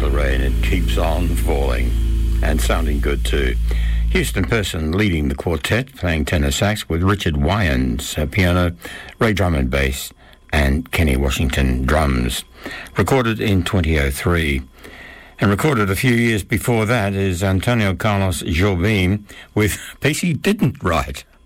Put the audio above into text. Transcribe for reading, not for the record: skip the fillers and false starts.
the rain, it keeps on falling. And sounding good too. Houston Person leading the quartet, playing tenor sax, with Richard Wyans piano, Ray Drummond bass, and Kenny Washington drums. Recorded in 2003. And recorded a few years before that is Antonio Carlos Jobim with a piece he didn't write.